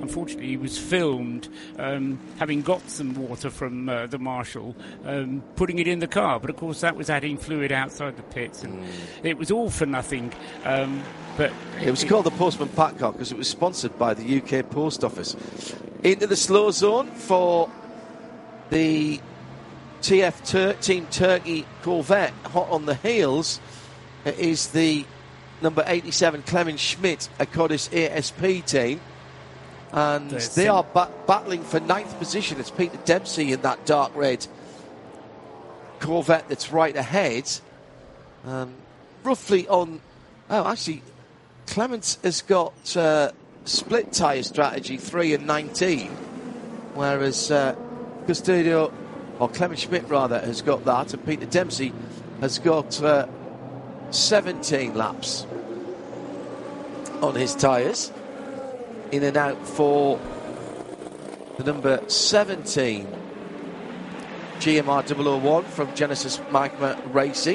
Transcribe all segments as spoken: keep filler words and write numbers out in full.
unfortunately, he was filmed um, having got some water from uh, the marshal, um, putting it in the car. But, of course, that was adding fluid outside the pits, and mm. it was all for nothing. Um, but It was it, called the Postman Pat car because it was sponsored by the U K Post Office. Into the slow zone for the T F Tur- Team Turkey Corvette, hot on the heels, is the number eighty-seven Clemens Schmidt Akkodis A S P team, and There's they are ba- battling for ninth position. It's Peter Dempsey in that dark red Corvette that's right ahead, um, roughly on. Oh, actually, Clemens has got uh, split tyre strategy three and nineteen, whereas uh, Custodio, or Clemens Schmidt rather, has got that, and Peter Dempsey has got uh, seventeen laps on his tyres. In and out for the number seventeen G M R double oh one from Genesis Magma Racing.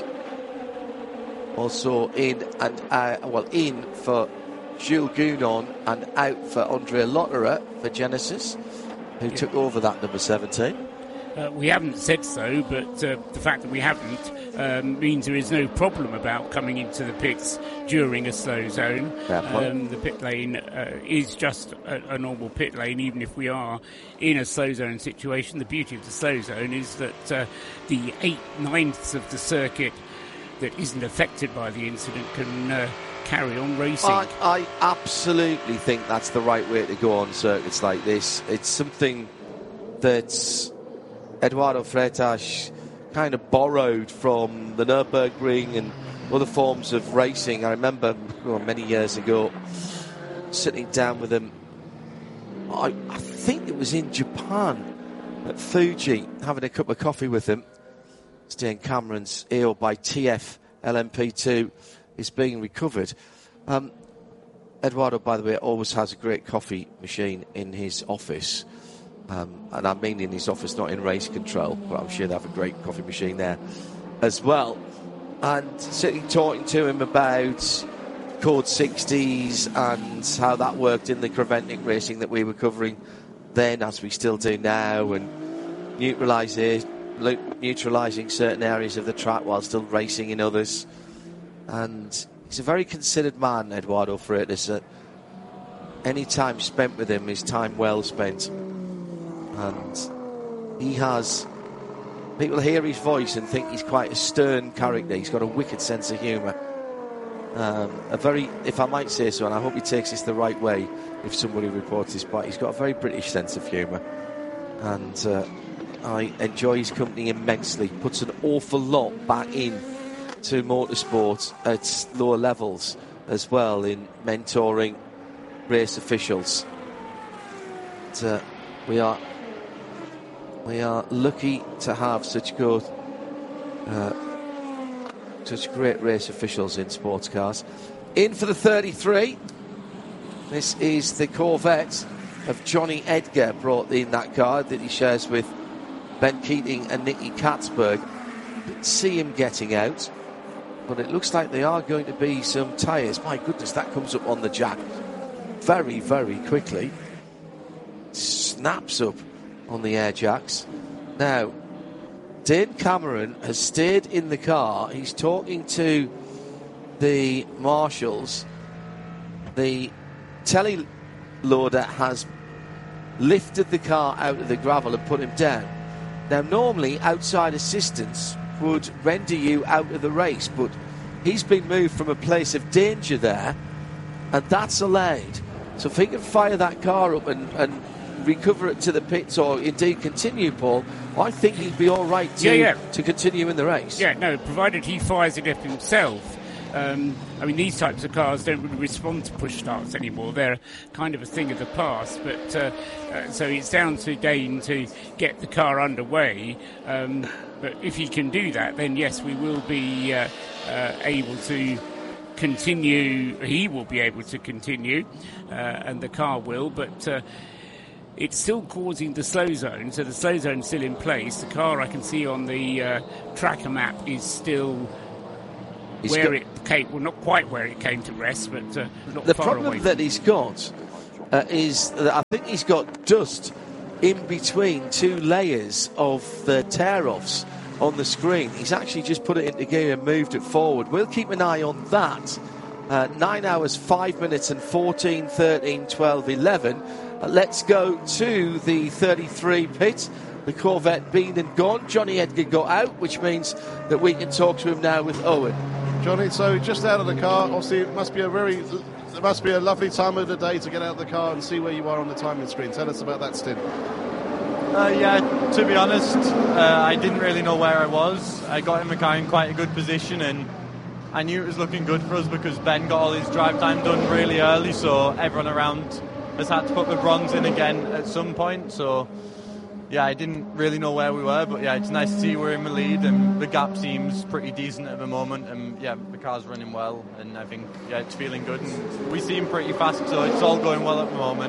Also in and out, well, in for Jules Gounon and out for Andrea Lotterer for Genesis, who yeah. took over that number seventeen. Uh, we haven't said so, but uh, the fact that we haven't um, means there is no problem about coming into the pits during a slow zone. Um, the pit lane uh, is just a, a normal pit lane, even if we are in a slow zone situation. The beauty of the slow zone is that uh, the eight ninths of the circuit that isn't affected by the incident can uh, carry on racing. I, I absolutely think that's the right way to go on circuits like this. It's something that's Eduardo Freitas kind of borrowed from the Nürburgring and other forms of racing. I remember well, many years ago sitting down with him, I, I think it was in Japan at Fuji, having a cup of coffee with him. Stan Cameron's A O by T F L M P two is being recovered. Um, Eduardo, by the way, always has a great coffee machine in his office. Um, and I mean in his office, not in race control, but I'm sure they have a great coffee machine there as well. And sitting talking to him about Code sixties and how that worked in the Creventic racing that we were covering then, as we still do now, and neutralising neutralising certain areas of the track while still racing in others. And he's a very considered man, Eduardo Freitas. Uh, any time spent with him is time well spent. And he has, people hear his voice and think he's quite a stern character. He's got a wicked sense of humour. Um, a very, if I might say so, and I hope he takes this the right way if somebody reports this, but he's got a very British sense of humour. And uh, I enjoy his company immensely. Puts an awful lot back in to motorsport at lower levels as well, in mentoring race officials. But, uh, we are we are lucky to have such good, uh, such great race officials in sports cars. In for the thirty-three. This is the Corvette of Johnny Edgar, brought in that car that he shares with Ben Keating and Nicky Katzberg. Didn't see him getting out, but it looks like there are going to be some tyres. My goodness, that comes up on the jack very, very quickly. Snaps up on the air jacks. Now, Dane Cameron has stayed in the car. He's talking to the marshals. The telly loader has lifted the car out of the gravel and put him down. Now, normally, outside assistance would render you out of the race, but he's been moved from a place of danger there, and that's allowed. So if he can fire that car up and, and recover it to the pits, or indeed continue, Paul, I think he'd be all right to, yeah, yeah. to continue in the race. Yeah, no, provided he fires it up himself. Um, I mean, these types of cars don't really respond to push starts anymore. They're kind of a thing of the past. But uh, uh, so it's down to Dane to get the car underway. Um, but if he can do that, then yes, we will be uh, uh, able to continue. He will be able to continue, uh, and the car will. But uh, it's still causing the slow zone. So the slow zone's still in place. The car I can see on the uh, tracker map is still He's where got, it came, well, not quite where it came to rest, but uh, not the far problem away that he's got uh, is that I think he's got dust in between two layers of the tear-offs on the screen. He's actually just put it into gear and moved it forward. We'll keep an eye on that. Uh, nine hours, five minutes and fourteen, thirteen, twelve, eleven. Uh, let's go to the thirty-three pit. The Corvette been and gone. Johnny Edgar got out, which means that we can talk to him now with Owen. Johnny, so just out of the car, obviously it must be a very, it must be a lovely time of the day to get out of the car and see where you are on the timing screen. Tell us about that stint. Uh, yeah, to be honest, uh, I didn't really know where I was. I got in the car in quite a good position, and I knew it was looking good for us because Ben got all his drive time done really early, so everyone around has had to put the bronze in again at some point. So yeah, I didn't really know where we were, but yeah, it's nice to see we're in the lead, and the gap seems pretty decent at the moment, and yeah, the car's running well, and I think yeah, it's feeling good, and we seem pretty fast, so it's all going well at the moment.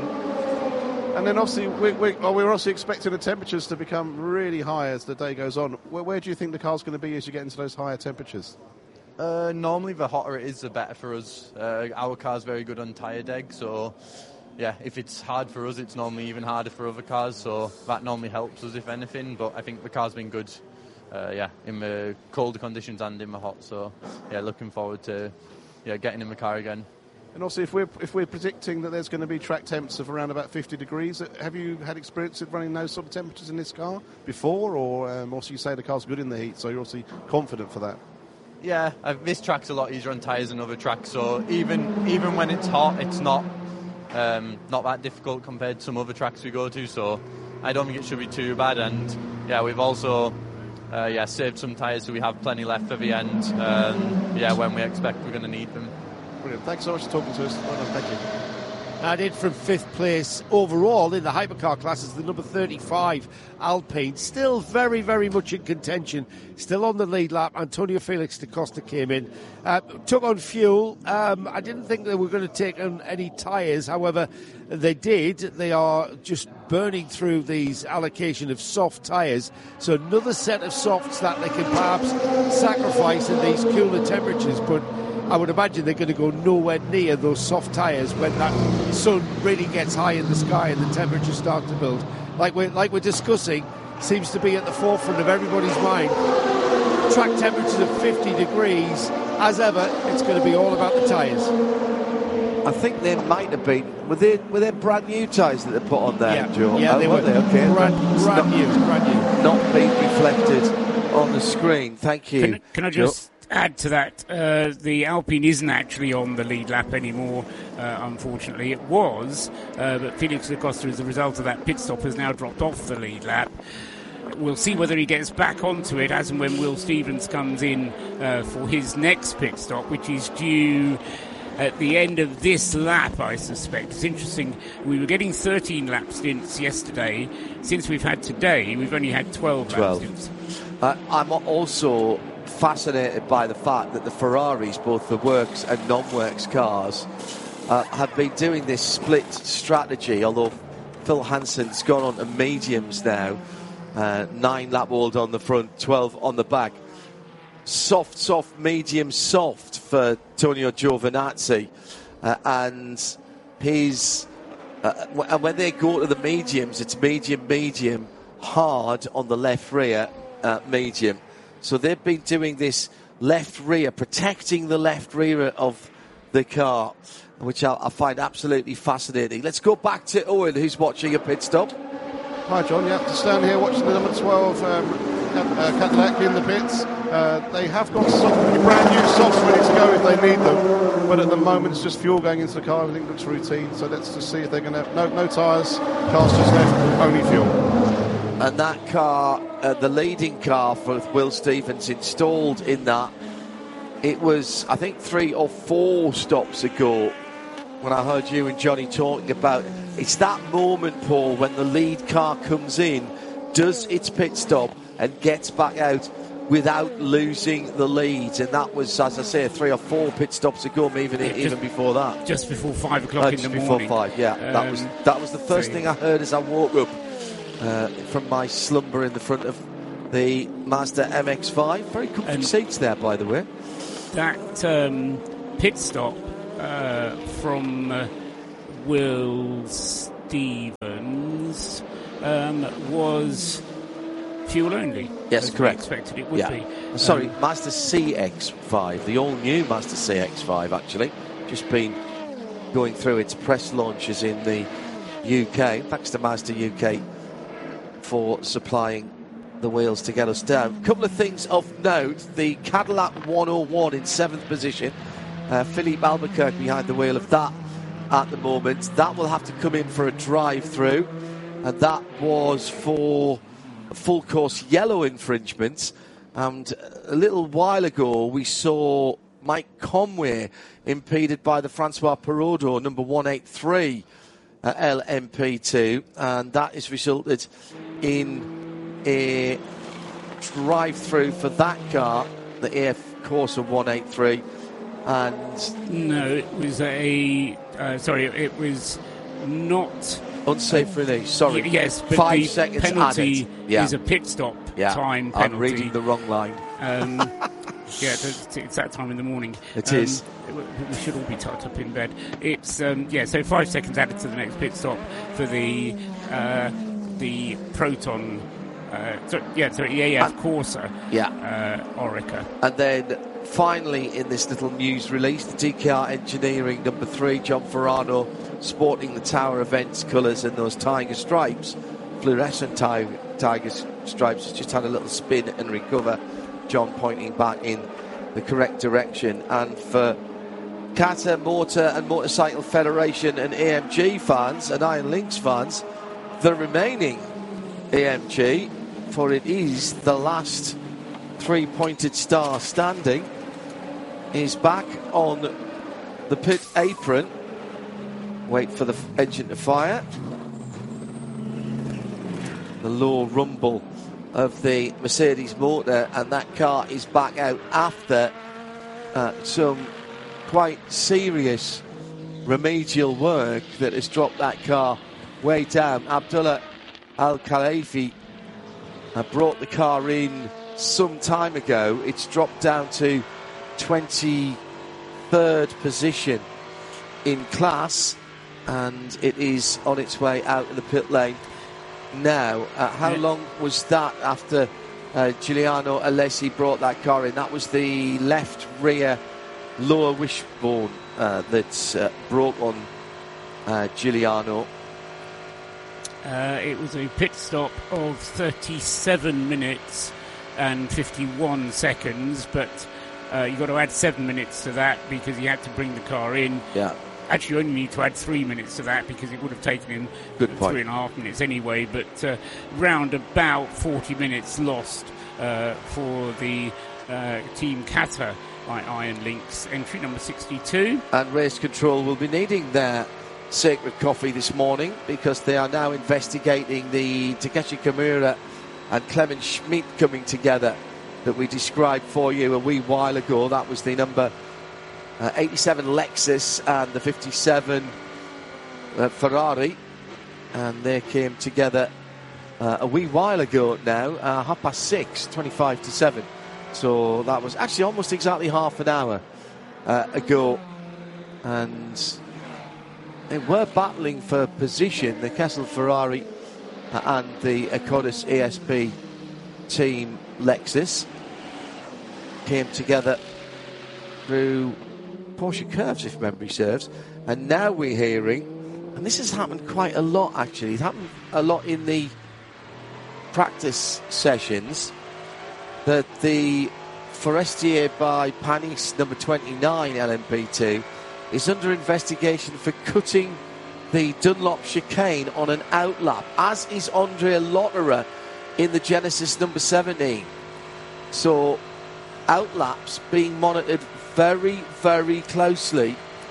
And then obviously we, we, well, we're also expecting the temperatures to become really high as the day goes on. Where, where do you think the car's going to be as you get into those higher temperatures? Uh, normally the hotter it is, the better for us. Uh, our car's very good on tyre deg, so yeah, if it's hard for us, it's normally even harder for other cars, so that normally helps us if anything. But I think the car's been good, uh, yeah, in the colder conditions and in the hot. So yeah, looking forward to yeah getting in the car again. And also, if we're if we're predicting that there's going to be track temps of around about fifty degrees, have you had experience of running those sort of temperatures in this car before, or um, also you say the car's good in the heat, so you're obviously confident for that? Yeah, uh, this track's a lot easier on tyres than other tracks, so even even when it's hot, it's not um, not that difficult compared to some other tracks we go to. So I don't think it should be too bad. And yeah, we've also uh, yeah saved some tyres, so we have plenty left for the end. Um, yeah, when we expect we're going to need them. Brilliant. Thanks so much for talking to us. Well done, thank you. And in from fifth place overall in the hypercar classes, the number thirty-five Alpine, still very, very much in contention, still on the lead lap. Antonio Felix da Costa came in, uh, took on fuel. Um, I didn't think they were going to take on any tyres, however, they did. They are just burning through these allocation of soft tyres, so another set of softs that they can perhaps sacrifice in these cooler temperatures, but I would imagine they're going to go nowhere near those soft tyres when that sun really gets high in the sky and the temperatures start to build. Like we're, like we're discussing, seems to be at the forefront of everybody's mind. Track temperatures of fifty degrees. As ever, it's going to be all about the tyres. I think there might have been, were there, were there brand new tyres that they put on there, Yeah, Joe? yeah oh, they were were. They? Okay. Brand, brand not, new, brand new. Not being reflected on the screen. Thank you. Can, can I just add to that? Uh, the Alpine isn't actually on the lead lap anymore, uh, unfortunately. It was, uh, but Felix da Costa, as a result of that pit stop, has now dropped off the lead lap. We'll see whether he gets back onto it as and when Will Stevens comes in uh, for his next pit stop, which is due at the end of this lap, I suspect. It's interesting. We were getting thirteen lap stints yesterday. Since we've had today, we've only had twelve, twelve. lap stints. Uh, I'm also fascinated by the fact that the Ferraris, both the works and non-works cars, uh, have been doing this split strategy, although Phil Hansen's gone on to mediums now. Uh, nine lap old on the front, twelve on the back. Soft, soft, medium, soft for Tonio Giovinazzi. Uh, and his, uh, and when they go to the mediums, it's medium, medium, hard on the left rear, uh, medium. So they've been doing this left rear, protecting the left rear of the car, which I, I find absolutely fascinating. Let's go back to Owen, who's watching a pit stop. Hi, John. Yeah, just down here watching the number twelve um, uh, Cadillac in the pits. Uh, they have got soft, brand new softs ready to go if they need them, but at the moment it's just fuel going into the car. Everything looks routine, so let's just see if they're going to. No, no tyres, car's just left, only fuel. And that car, uh, the leading car for Will Stevens installed in that, it was, I think, three or four stops ago when I heard you and Johnny talking about it. It's that moment, Paul, when the lead car comes in, does its pit stop and gets back out without losing the lead. And that was, as I say, three or four pit stops ago, even, Yeah, even just, before that. Just before five o'clock uh, in the just morning. before five, yeah. Um, that was that was the first so thing I heard as I woke up uh, from my slumber in the front of the Mazda M X five. Very comfy And seats there, by the way. That um, pit stop uh, from uh, Will Stevens um, was fuel only. Yes, as we correct. expected it would yeah. be. Sorry, Um, Mazda C X five, the all-new Mazda C X five, actually. Just been going through its press launches in the U K. Thanks to Mazda U K for supplying the wheels to get us down. A couple of things of note. The Cadillac one oh one in seventh position. Uh, Philippe Albuquerque behind the wheel of that at the moment. That will have to come in for a drive-through. And that was for full course yellow infringement. And a little while ago we saw Mike Conway impeded by the Francois Perraudot number one eighty-three uh, L M P two, and that has resulted in a drive-through for that car, the A F Corsa one eighty-three. And no, it was a uh, sorry, it was not unsafe release. Sorry, y- yes, but five the seconds penalty added. Yeah. is a pit stop Yeah. time penalty. I'm reading the wrong line. Um, yeah, it's, it's that time in the morning. It um, is. We should all be tucked up in bed. It's um, yeah, so five seconds added to the next pit stop for the uh, the Proton. Uh, sorry, yeah, sorry, A F Corsa. Yeah. Uh, Orica. And then finally, in this little news release, the D K R Engineering number three, John Ferrano, sporting the Tower Events colours and those tiger stripes, fluorescent tiger, tiger stripes, has just had a little spin and recover. John pointing back in the correct direction. And for Cater, Motor and Motorcycle Federation and A M G fans and Iron Lynx fans, the remaining A M G, for it is the last three-pointed star standing, is back on the pit apron. Wait for the f- engine to fire. The low rumble of the Mercedes motor, and that car is back out after uh, some quite serious remedial work that has dropped that car way down. Abdullah Al-Khalifi uh, brought the car in some time ago. It's dropped down to twenty-third position in class, and it is on its way out of the pit lane now. Uh, how yeah. long was that after uh, Giuliano Alessi brought that car in? That was the left rear lower wishbone uh, that uh, broke on uh, Giuliano. Uh, it was a pit stop of thirty-seven minutes and fifty-one seconds, but uh, you've got to add seven minutes to that because he had to bring the car in. Yeah. Actually, you only need to add three minutes to that because it would have taken him Good point. three and a half minutes anyway. But uh, round about forty minutes lost uh, for the uh, Team Qatar by Iron Lynx, entry number sixty-two. And Race Control will be needing their sacred coffee this morning because they are now investigating the Takeshi Kimura and Clement Schmidt coming together that we described for you a wee while ago. That was the number uh, eighty-seven Lexus and the fifty-seven uh, Ferrari, and they came together uh, a wee while ago now, uh, half past six, twenty-five to seven. So that was actually almost exactly half an hour uh, ago, and they were battling for position, the Kessel Ferrari uh, and the Acodis A S P team Lexus came together through Porsche curves, if memory serves, and now we're hearing, and this has happened quite a lot actually, it happened a lot in the practice sessions, that the Forestier by Panis number twenty-nine L M P two is under investigation for cutting the Dunlop chicane on an outlap, as is Andrea Lotterer in the Genesis number seventeen. So outlaps being monitored very, very closely.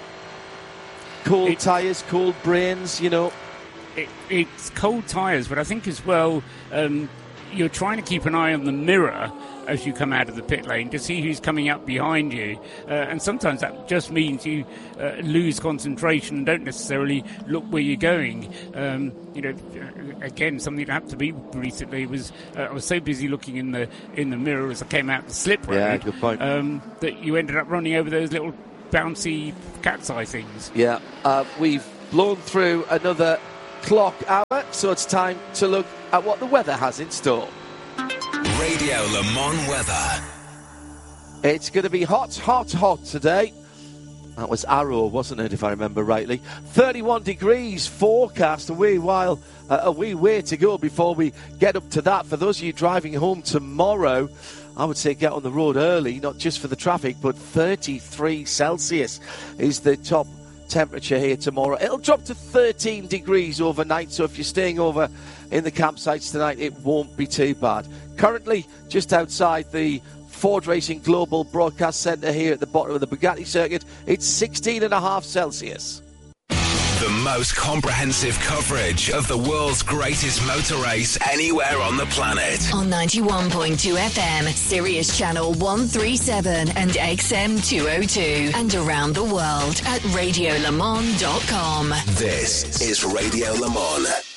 Cold It- tyres, cold brains, you know. It, it's cold tyres, but I think as well um, you're trying to keep an eye on the mirror as you come out of the pit lane to see who's coming up behind you, uh, and sometimes that just means you uh, lose concentration and don't necessarily look where you're going. Um, you know, again, something that happened to me recently was uh, I was so busy looking in the in the mirror as I came out the slip road, Yeah, good point. Um, that you ended up running over those little bouncy cat's eye things. Yeah, uh, we've blown through another clock hour, so it's time to look at what the weather has in store. Radio Le Mans weather. It's going to be hot, hot, hot today. That was Arrow, wasn't it, if I remember rightly? thirty-one degrees forecast, a wee while, uh, a wee way to go before we get up to that. For those of you driving home tomorrow, I would say get on the road early, not just for the traffic, but thirty-three Celsius is the top temperature here tomorrow. It'll drop to thirteen degrees overnight, so if you're staying over in the campsites tonight, it won't be too bad. Currently, just outside the Ford Racing Global Broadcast Centre here at the bottom of the Bugatti circuit, it's sixteen and a half Celsius. The most comprehensive coverage of the world's greatest motor race anywhere on the planet. On ninety-one point two F M, Sirius Channel one thirty-seven and X M two oh two. And around the world at radio le mans dot com. This is Radio Le Mans.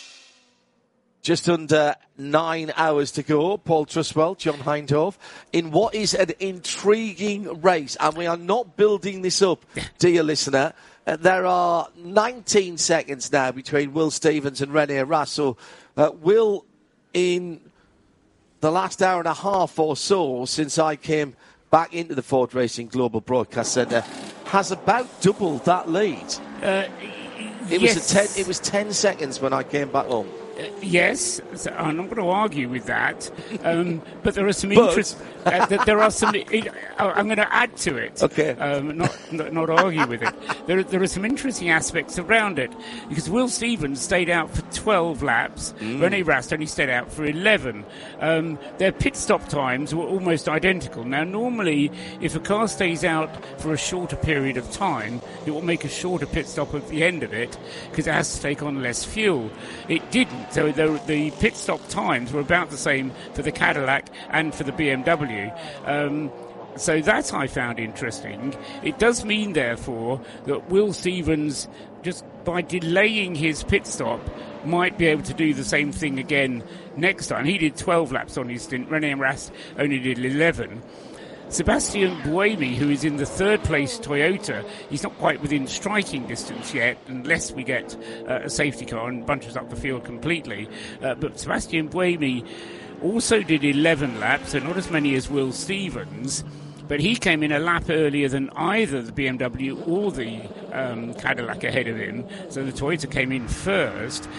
Just under nine hours to go. Paul Truswell, John Hindhaugh, in what is an intriguing race. And we are not building this up, dear listener. Uh, there are nineteen seconds now between Will Stevens and Rene Rast. So uh, Will, in the last hour and a half or so since I came back into the Ford Racing Global Broadcast Centre, has about doubled that lead. Uh, it, yes. was a ten, it was ten seconds when I came back home. Uh, yes, so I'm not going to argue with that, um, but there are some But- interest. Uh, th- there are some. It, I'm going to add to it. Okay. Um, not, not not argue with it. There there are some interesting aspects around it because Will Stevens stayed out for twelve laps. Mm. Rene Rast only stayed out for eleven. Um, their pit stop times were almost identical. Now, normally, if a car stays out for a shorter period of time, it will make a shorter pit stop at the end of it because it has to take on less fuel. It didn't. So the, the pit stop times were about the same for the Cadillac and for the B M W. Um, so that I found interesting. It does mean, therefore, that Will Stevens, just by delaying his pit stop, might be able to do the same thing again next time. He did twelve laps on his stint. Rene Rast only did eleven. Sebastian Buemi, who is in the third place Toyota, he's not quite within striking distance yet, unless we get uh, a safety car and bunches up the field completely. Uh, but Sebastian Buemi also did eleven laps, so not as many as Will Stevens, but he came in a lap earlier than either the B M W or the um, Cadillac ahead of him, so the Toyota came in first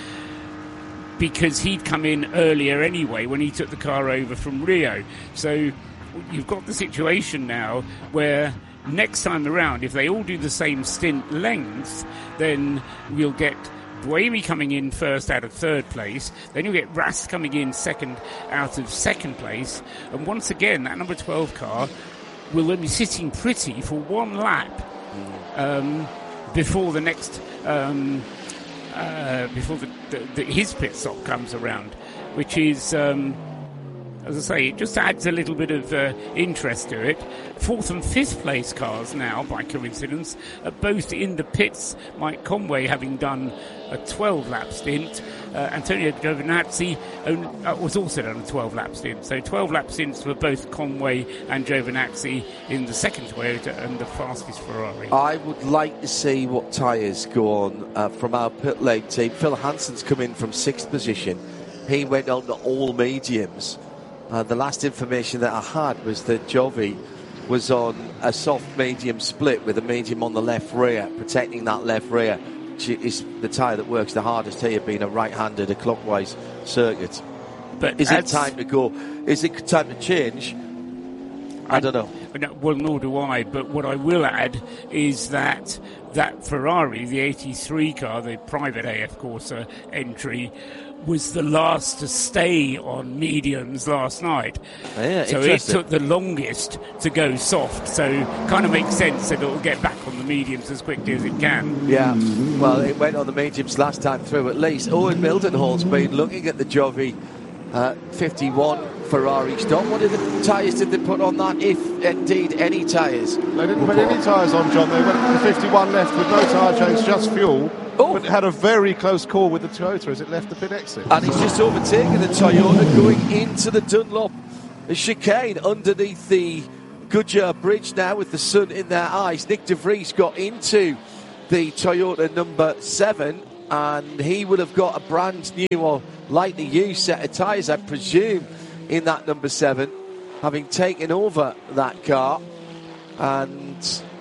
because he'd come in earlier anyway when he took the car over from Rio. So you've got the situation now where next time around, if they all do the same stint length, then we'll get Buemi coming in first out of third place, then you'll get Rast coming in second out of second place, and once again that number twelve car will be sitting pretty for one lap um, before the next um, uh, before the, the, the, his pit stop comes around, which is um, as I say, it just adds a little bit of uh, interest to it. Fourth and fifth place cars now, by coincidence, are both in the pits. Mike Conway having done a twelve-lap stint. Uh, Antonio Giovinazzi own, uh, was also done a twelve-lap stint. So twelve-lap stints for both Conway and Giovinazzi in the second Toyota and the fastest Ferrari. I would like to see what tyres go on uh, from our pit lane team. Phil Hansen's come in from sixth position. He went on to all mediums. Uh, the last information that I had was that Jovi was on a soft medium split with a medium on the left rear, protecting that left rear, which is the tyre that works the hardest here, being a right-handed, a clockwise circuit. But is it time to go? Is it time to change? I, I don't know. No, well, nor do I. But what I will add is that that Ferrari, the eighty-three car, the private A F Corsa entry, was the last to stay on mediums last night. Yeah, so it took the longest to go soft. So kind of makes sense that it'll get back on the mediums as quickly as it can. Yeah, well, it went on the mediums last time through at least. Owen Mildenhall's been looking at the Jovi uh, fifty-one Ferrari stock. What did the tyres did they put on that, if indeed any tyres? They didn't put any tyres on, John. They went to fifty-one left with no tyre change, just fuel. Oh. But it had a very close call with the Toyota as it left the pit exit. And he's just overtaken the Toyota going into the Dunlop chicane underneath the Goodyear Bridge now with the sun in their eyes. Nick De Vries got into the Toyota number seven, and he would have got a brand new or lightly used set of tyres, I presume, in that number seven, having taken over that car. And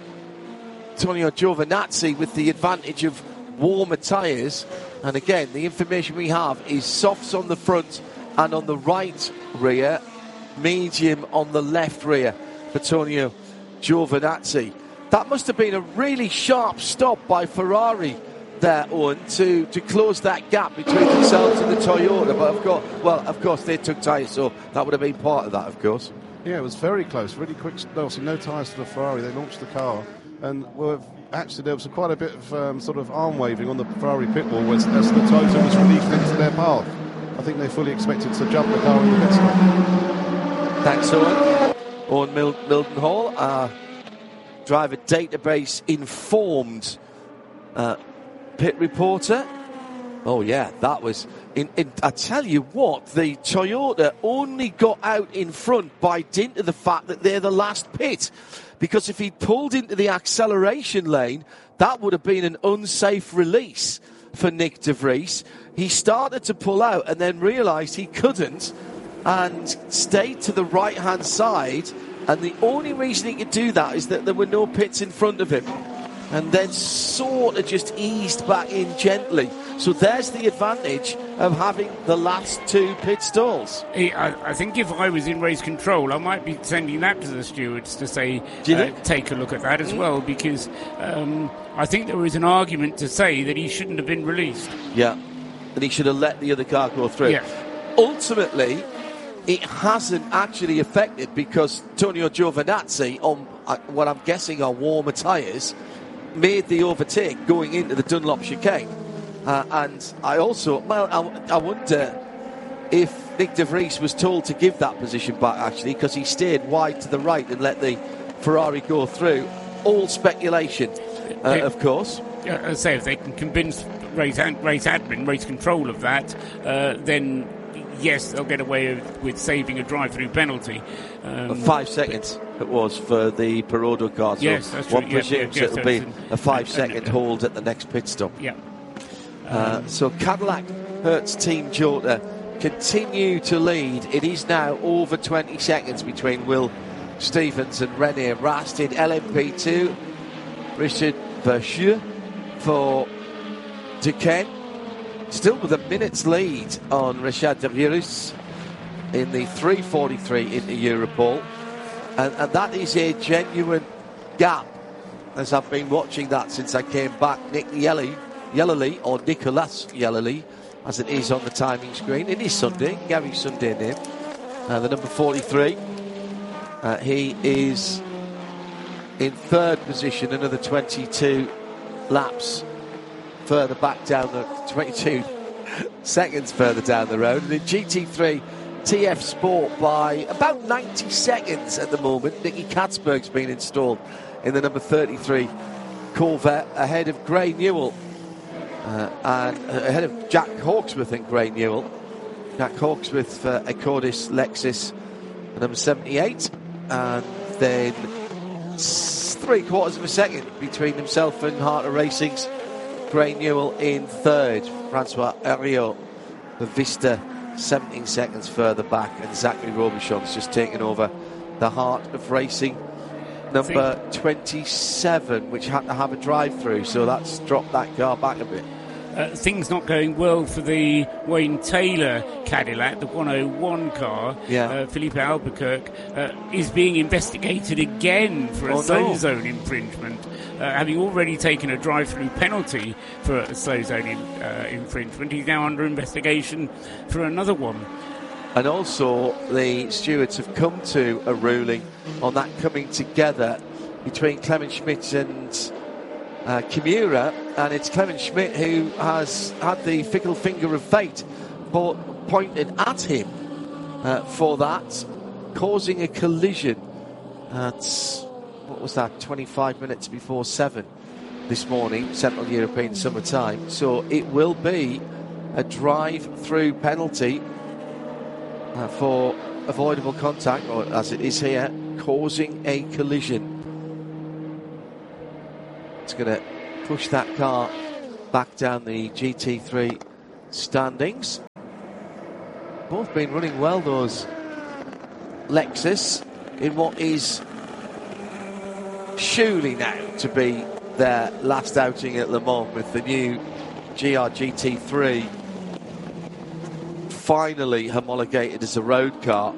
Antonio Giovinazzi with the advantage of warmer tyres. And again, the information we have is softs on the front and on the right rear, medium on the left rear for Antonio Giovinazzi. That must have been a really sharp stop by Ferrari there, Owen, to, to close that gap between themselves and the Toyota. But of course, well, of course, they took tyres, so that would have been part of that, of course. Yeah, it was very close, really quick. Obviously, no tyres to the Ferrari. They launched the car, and well, actually there was quite a bit of um, sort of arm waving on the Ferrari pit wall as, as the Toyota was released into their path. I think they fully expected to jump the car in the pit stop. Thanks, Owen. Owen Mil- Mildenhall, our driver database informed uh, pit reporter. Oh yeah, that was in, in, I tell you what, the Toyota only got out in front by dint of the fact that they're the last pit, because if he'd pulled into the acceleration lane, that would have been an unsafe release for Nick De Vries. He started to pull out and then realised he couldn't and stayed to the right hand side, and the only reason he could do that is that there were no pits in front of him, and then sort of just eased back in gently. So there's the advantage of having the last two pit stalls. I, I think if I was in race control, I might be sending that to the stewards to say, uh, take a look at that as mm. well, because um, I think there is an argument to say that he shouldn't have been released. Yeah, and he should have let the other car go through. Yeah. Ultimately, it hasn't actually affected, because Antonio Giovinazzi, on uh, what I'm guessing are warmer tyres, made the overtake going into the Dunlop chicane. Uh, and I also, well, I, I wonder if Nick De Vries was told to give that position back, actually, because he stayed wide to the right and let the Ferrari go through. All speculation, uh, it, of course. Uh, I say, if they can convince race, race admin, race control of that, uh, then yes, they'll get away with, with saving a drive-through penalty. Um, five seconds it was for the Perodo car. So yes, that's one true. presumes yeah, yeah, it'll so be a five-second uh, uh, hold at the next pit stop. Yeah. Uh, so Cadillac Hertz Team Jota continue to lead. It is now over twenty seconds between Will Stevens and Rene Rast in L M P two. Richard Verschure for Duquesne, still with a minute's lead on Richard de Virus in the three forty-three into Europol, and, and that is a genuine gap, as I've been watching that since I came back. Nick Yelly Yellowly, or Nicolas Yellowly, as it is on the timing screen. It is Sunday, Gary's Sunday name. Uh, the number forty-three. Uh, he is in third position, another twenty-two laps further back down the twenty-two seconds further down the road. And in G T three T F Sport by about ninety seconds at the moment, Nicky Katzberg's been installed in the number thirty-three Corvette ahead of Gray Newell. Uh, and uh, ahead of Jack Hawksworth and Gray Newell. Jack Hawksworth for Ecordis Lexus, number seventy-eight, and then three quarters of a second between himself and Heart of Racing's Gray Newell in third. Francois Herriot for Vista, seventeen seconds further back, and Zachary Robichon's just taken over the Heart of Racing, number twenty-seven, which had to have a drive-through, so that's dropped that car back a bit. Uh, things not going well for the Wayne Taylor Cadillac, the one oh one car. Yeah. Uh, Felipe Albuquerque uh, is being investigated again for a oh, slow no. zone infringement, uh, having already taken a drive-through penalty for a slow zone in, uh, infringement. He's now under investigation for another one. And also, the stewards have come to a ruling on that coming together between Clement Schmidt and uh, Kimura, and it's Clement Schmidt who has had the fickle finger of fate po- pointed at him uh, for that, causing a collision at, what was that, twenty-five minutes before seven this morning, Central European Summer Time. So it will be a drive-through penalty uh, for avoidable contact, or as it is here, causing a collision. It's going to push that car back down the G T three standings. Both been running well, those Lexus, in what is surely now to be their last outing at Le Mans, with the new G R G T three finally homologated as a road car.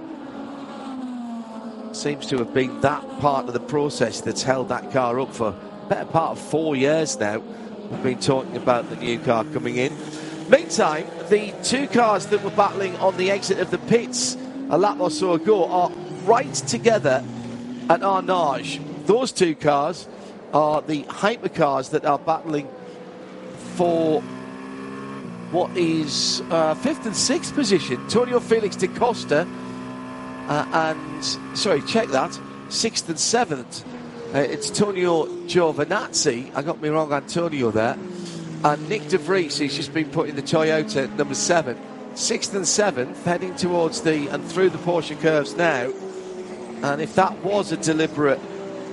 Seems to have been that part of the process that's held that car up for a better part of four years now. We've been talking about the new car coming in. Meantime, the two cars that were battling on the exit of the pits a lap or so ago are right together at Arnage. Those two cars are the hypercars that are battling for what is uh, fifth and sixth position. Antonio Felix da Costa uh, and, sorry, check that, sixth and seventh. Uh, it's Antonio Giovinazzi. I got me wrong, Antonio there. And Nick De Vries, he's just been put in the Toyota number seven. Sixth and seventh, heading towards the and through the Porsche curves now. And if that was a deliberate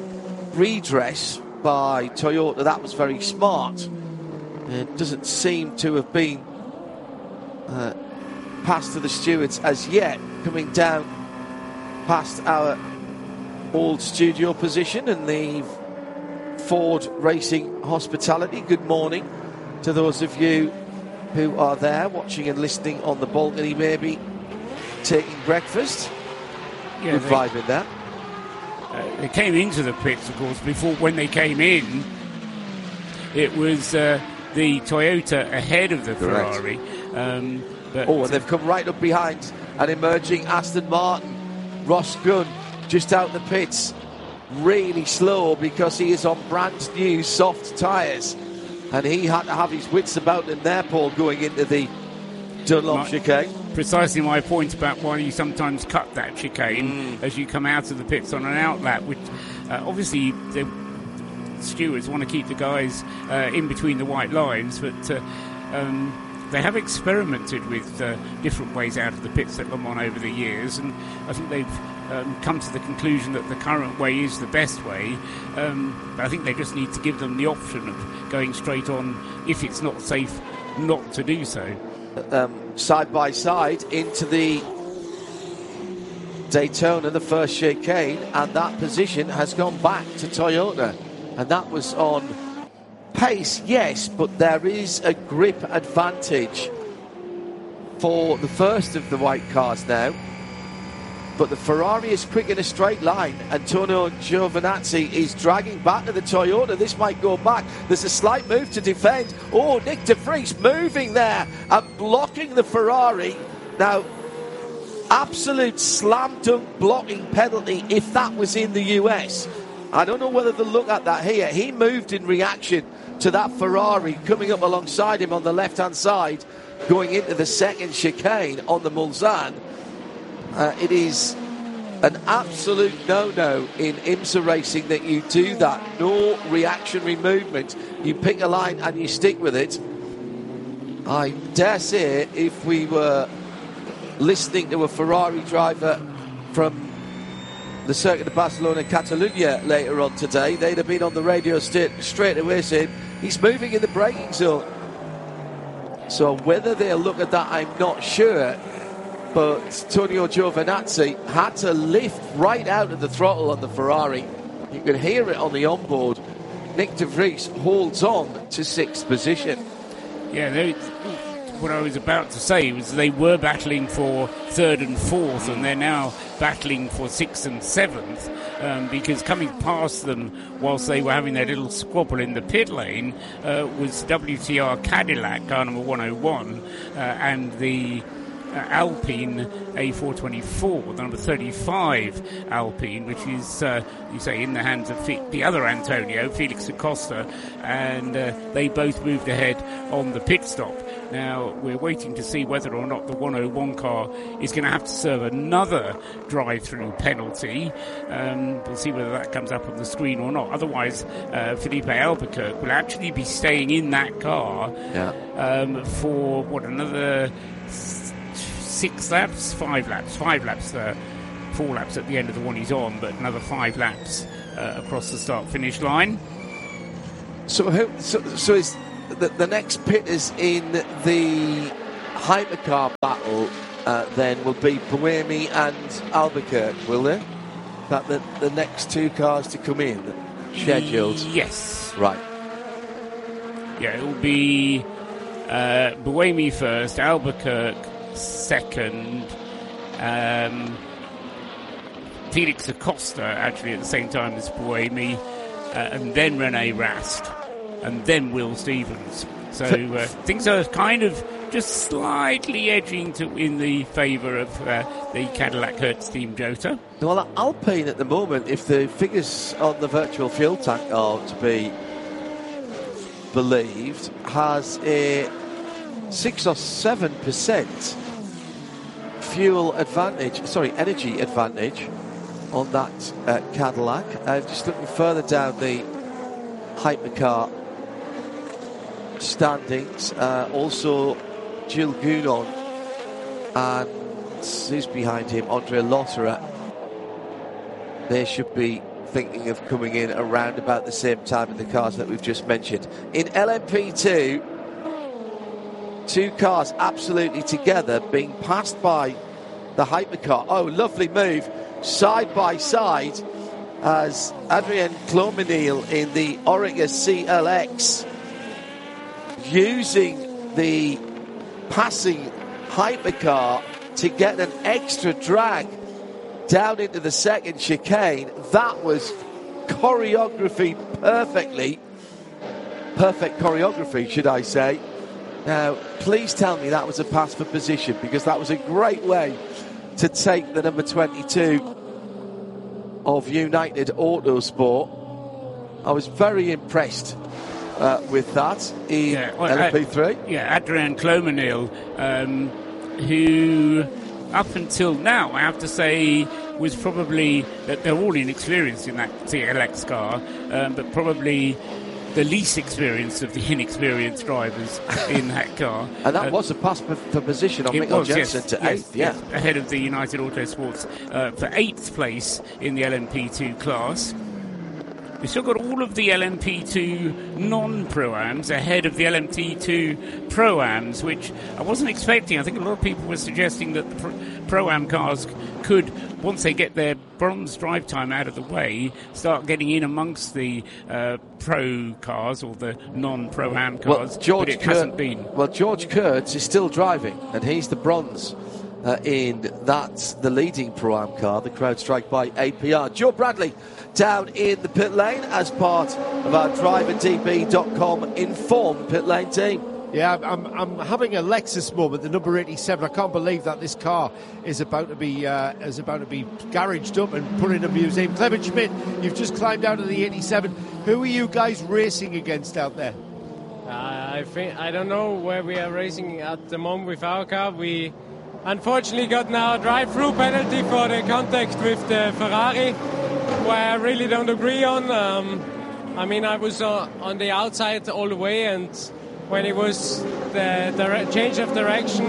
redress by Toyota, that was very smart. It doesn't seem to have been uh, passed to the stewards as yet. Coming down past our old studio position and the Ford Racing Hospitality. Good morning to those of you who are there watching and listening on the balcony, maybe taking breakfast. Yeah, Good they, vibe in there. Uh, they came into the pits, of course, before when they came in, it was uh, the Toyota ahead of the Correct. Ferrari. Um, but oh, and they've come right up behind an emerging Aston Martin. Ross Gunn just out the pits, really slow because he is on brand new soft tyres. And he had to have his wits about him there, Paul, going into the Dunlop my, chicane. Precisely my point about why you sometimes cut that chicane mm. as you come out of the pits on an outlap, which uh, obviously the stewards want to keep the guys uh, in between the white lines, but uh, um, they have experimented with uh, different ways out of the pits at Le Mans over the years, and I think they've um, come to the conclusion that the current way is the best way. Um, but I think they just need to give them the option of going straight on if it's not safe not to do so. Um, side by side into the Daytona, the first chicane, and that position has gone back to Toyota, and that was on pace, yes, but there is a grip advantage for the first of the white cars now. But the Ferrari is quick in a straight line. Antonio Giovinazzi is dragging back to the Toyota. This might go back. There's a slight move to defend. Oh, Nick De Vries moving there and blocking the Ferrari. Now, absolute slam dunk blocking penalty if that was in the U S. I don't know whether they'll look at that here. He moved in reaction to that Ferrari coming up alongside him on the left-hand side, going into the second chicane on the Mulsanne. Uh, it is an absolute no-no in IMSA racing that you do that. No reactionary movement. You pick a line and you stick with it. I dare say if we were listening to a Ferrari driver from the Circuit of Barcelona, Catalunya later on today, they'd have been on the radio st- straight away saying he's moving in the braking zone. So whether they'll look at that, I'm not sure. But Antonio Giovinazzi had to lift right out of the throttle on the Ferrari. You can hear it on the onboard. Nick De Vries holds on to sixth position. Yeah, they, what I was about to say was they were battling for third and fourth, and they're now battling for sixth and seventh, um, because coming past them whilst they were having their little squabble in the pit lane uh, was W T R Cadillac, car number one oh one, uh, and the Uh, Alpine A four twenty-four, the number thirty-five Alpine, which is, uh, you say, in the hands of Fe- the other Antonio, Felix da Costa, and uh, they both moved ahead on the pit stop. Now, we're waiting to see whether or not the one oh one car is going to have to serve another drive-through penalty. Um, we'll see whether that comes up on the screen or not. Otherwise, uh, Felipe Albuquerque will actually be staying in that car yeah. um, for, what, another six laps, five laps, five laps, uh, four laps at the end of the one he's on, but another five laps uh, across the start-finish line. So, who, so, so is the, the next pitters in the hypercar battle uh, then will be Buemi and Albuquerque, will they? That the, the next two cars to come in scheduled? Yes. Right. Yeah, it will be uh, Buemi first, Albuquerque second, um, Felix Acosta actually at the same time as Buemi, uh, and then Rene Rast, and then Will Stevens. So uh, things are kind of just slightly edging to in the favour of uh, the Cadillac Hertz Team Jota. Well, Alpine at the moment, if the figures on the virtual fuel tank are to be believed, has a six or seven percent fuel advantage, sorry, energy advantage on that uh, Cadillac. Uh, just looking further down the hypercar standings, uh, also Gilles Gounon and who's behind him, Andre Lotterer. They should be thinking of coming in around about the same time in the cars that we've just mentioned. In L M P two, two cars absolutely together, being passed by the hypercar. Oh, lovely move, side by side, as Adrien Clomenil in the Oreca C L X using the passing hypercar to get an extra drag down into the second chicane. That was choreography perfectly. Perfect choreography, should I say. Now, please tell me that was a pass for position, because that was a great way to take the number twenty-two of United Autosport. I was very impressed uh, with that in yeah, well, L M P three. Uh, yeah, Adrien Clomenil, um, who up until now, I have to say, was probably, that they're all inexperienced in that C L X car, um, but probably the least experienced of the inexperienced drivers in that car. And that uh, was a pass for, for position on Mikkel Jensen yes, to yes, eighth, yeah. Yes, ahead of the United Autosports uh, for eighth place in the L M P two class. We've still got all of the L M P two non-Pro-Ams ahead of the L M P two Pro-Ams, which I wasn't expecting. I think a lot of people were suggesting that the Pro-Am cars could, once they get their bronze drive time out of the way, start getting in amongst the uh, Pro cars or the non-Pro-Am cars, well, George but it Kur- hasn't been. Well, George Kurtz is still driving, and he's the bronze uh, in that's the leading Pro-Am car, the CrowdStrike by A P R. Joe Bradley down in the pit lane as part of our driver D B dot com informed pit lane team. Yeah, I'm, I'm having a Lexus moment, the number eighty-seven. I can't believe that this car is about to be uh, is about to be garaged up and put in a museum. Clement Schmidt, you've just climbed out of the eighty-seven. Who are you guys racing against out there? Uh, I think I don't know where we are racing at the moment with our car. We unfortunately got now a drive-through penalty for the contact with the Ferrari, where I really don't agree on. Um, I mean, I was uh, on the outside all the way, and when it was the, the change of direction,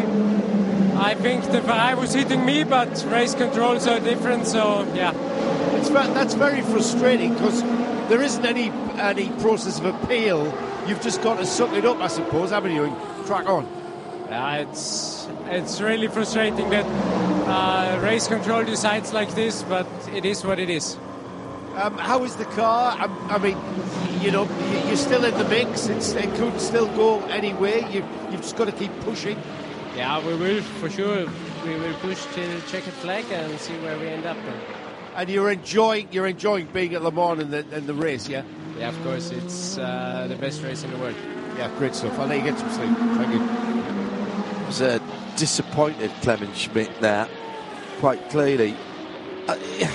I think the Ferrari was hitting me, but race controls are different, so yeah. It's that's very frustrating, because there isn't any any process of appeal. You've just got to suck it up, I suppose, haven't you, and crack on. Yeah, it's it's really frustrating that uh, race control decides like this, but it is what it is. Um, how is the car? I, I mean, you know, you're still in the mix. It's, it could still go any way. You, you've just got to keep pushing. Yeah, we will, for sure. We will push till checkered flag and see where we end up. And you're enjoying you're enjoying being at Le Mans and the, and the race, yeah? Yeah, of course. It's uh, the best race in the world. Yeah, great stuff. I'll let you get some sleep. Thank you. It was a disappointed Clement Schmidt there, quite clearly. Uh,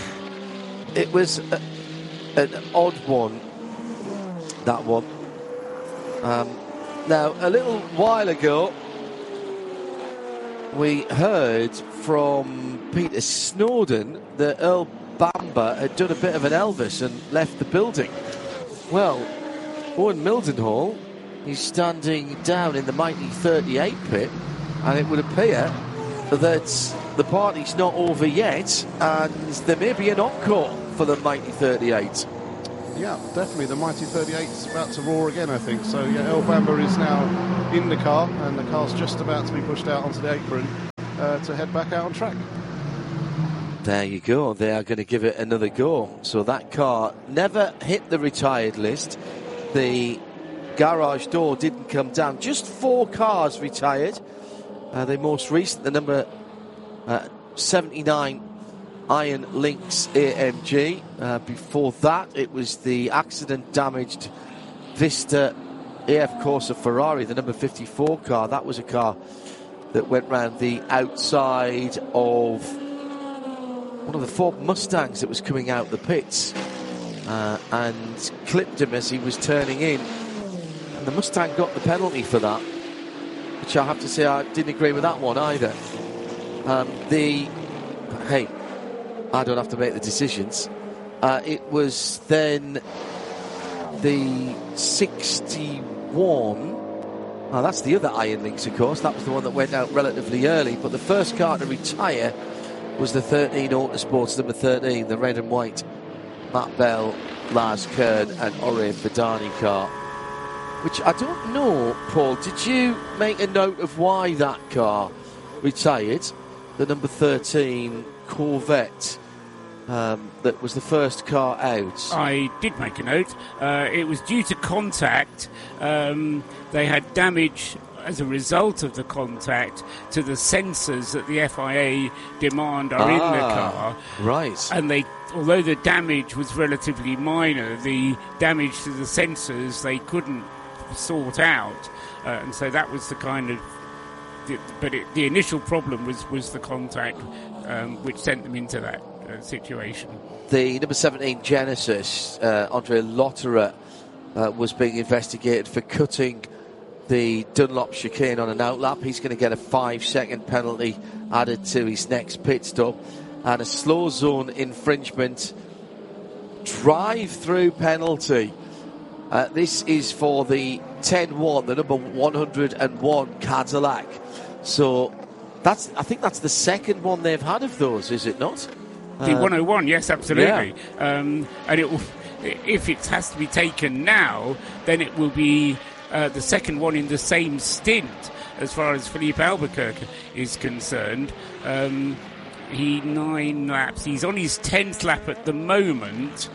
it was a, an odd one, that one. Um, now, a little while ago, we heard from Peter Snowden that Earl Bamber had done a bit of an Elvis and left the building. Well, Owen Mildenhall, he's standing down in the Mighty thirty-eight pit, and it would appear that the party's not over yet, and there may be an encore for the Mighty thirty-eight. Yeah, definitely. The mighty thirty-eight is about to roar again, I think. So, yeah, El Bamba is now in the car, and the car's just about to be pushed out onto the apron uh, to head back out on track. There you go. They are going to give it another go. So that car never hit the retired list. The garage door didn't come down. Just four cars retired. Uh, the most recent, the number uh, seventy-nine Iron Lynx A M G. Uh, before that, it was the accident-damaged Vista A F Corsa Ferrari, the number fifty-four car. That was a car that went round the outside of one of the Ford Mustangs that was coming out the pits uh, and clipped him as he was turning in. And the Mustang got the penalty for that, which I have to say I didn't agree with that one either. Um, the hey, I don't have to make the decisions. Uh, it was then the sixty-one. Oh, that's the other Iron Lynx, of course. That was the one that went out relatively early. But the first car to retire was the thirteen Autosports, number thirteen, the red and white Matt Bell, Lars Kern and Ore Vidani car. Which I don't know, Paul, did you make a note of why that car retired? The number thirteen Corvette, um, that was the first car out. I did make a note. Uh, it was due to contact. Um, they had damage as a result of the contact to the sensors that the F I A demand are ah, in the car. Right. And they, although the damage was relatively minor, the damage to the sensors they couldn't sort out. Uh, and so that was the kind of... The, but it, the initial problem was, was the contact, um, which sent them into that uh, situation. The number seventeen Genesis, uh, Andre Lotterer, uh, was being investigated for cutting the Dunlop chicane on an outlap. He's going to get a five-second penalty added to his next pit stop. And a slow zone infringement drive-through penalty. Uh, this is for the ten one, the number one hundred one Cadillac. So that's, I think that's the second one they've had of those, is it not? The uh, one oh one, yes, absolutely. Yeah. Um, and it will, if it has to be taken now, then it will be uh, the second one in the same stint as far as Felipe Albuquerque is concerned. Um, he nine laps. He's on his tenth lap at the moment.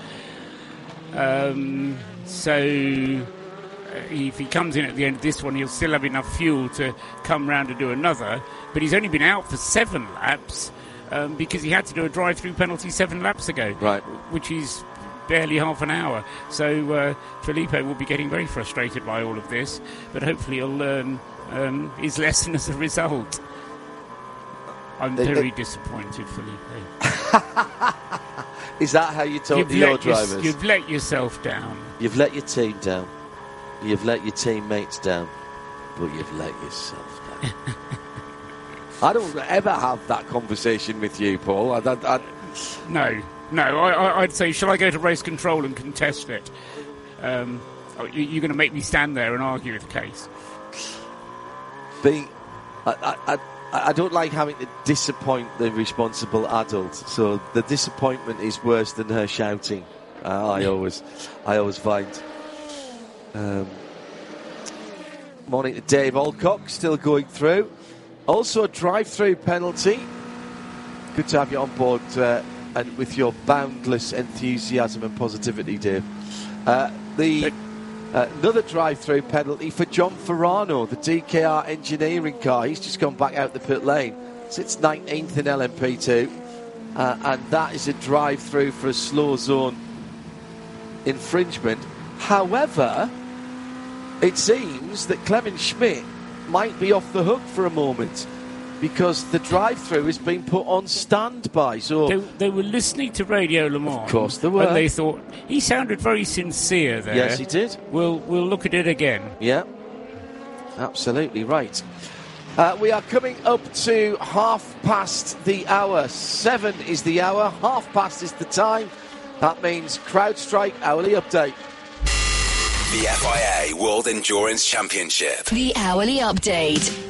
Um, so uh, if he comes in at the end of this one, he'll still have enough fuel to come round and do another. But he's only been out for seven laps um, because he had to do a drive-through penalty seven laps ago, right? Which is barely half an hour. So uh, Felipe will be getting very frustrated by all of this, but hopefully he'll learn um, his lesson as a result. I'm they, very they... disappointed, Felipe. Is that how you talk you've to your your, drivers? You've let yourself down. You've let your team down. You've let your teammates down. But you've let yourself down. I don't ever have that conversation with you, Paul. I, I, I... No, no. I, I, I'd say, shall I go to race control and contest it? Um, you, you're going to make me stand there and argue with the case. Being... I, I, I, I don't like having to disappoint the responsible adult, so the disappointment is worse than her shouting. Uh, I always, I always find. Um, morning to Dave Alcock, still going through. Also a drive-through penalty. Good to have you on board uh, and with your boundless enthusiasm and positivity, Dave. Uh, the. Uh, another drive-through penalty for John Ferrano, the D K R engineering car. He's just gone back out the pit lane. Sits nineteenth in L M P two. Uh, and that is a drive-through for a slow zone infringement. However, it seems that Clement Schmidt might be off the hook for a moment because the drive-through has been put on standby. So they, they were listening to Radio Le Mans. Of course they were. And they thought, he sounded very sincere there. Yes, he did. We'll, we'll look at it again. Yeah, absolutely right. Uh, we are coming up to half past the hour. Seven is the hour. Half past is the time. That means CrowdStrike hourly update. The F I A World Endurance Championship. The hourly update.